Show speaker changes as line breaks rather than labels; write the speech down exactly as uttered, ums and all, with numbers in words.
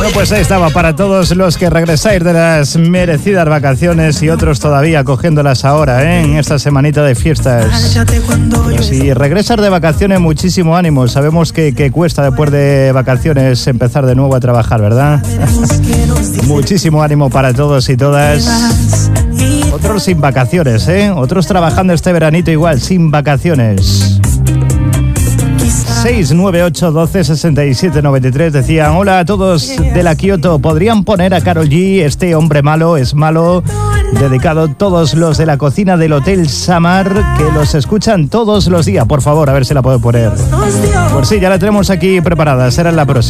Bueno, pues ahí estaba para todos los que regresáis de las merecidas vacaciones y otros todavía cogiéndolas ahora, ¿eh? En esta semanita de fiestas. Pero si regresas de vacaciones, muchísimo ánimo. Sabemos que, que cuesta después de vacaciones empezar de nuevo a trabajar, ¿verdad? Muchísimo ánimo para todos y todas. Otros sin vacaciones, ¿eh? Otros trabajando este veranito igual, sin vacaciones. seis nueve ocho doce sesenta y siete noventa y tres decían: hola a todos de la Kioto, ¿podrían poner a Karol G, Este hombre malo es malo? Dedicado a todos los de la cocina del Hotel Samar, que los escuchan todos los días. Por favor, a ver si la puedo poner. Pues sí, ya la tenemos aquí preparada, será en la próxima.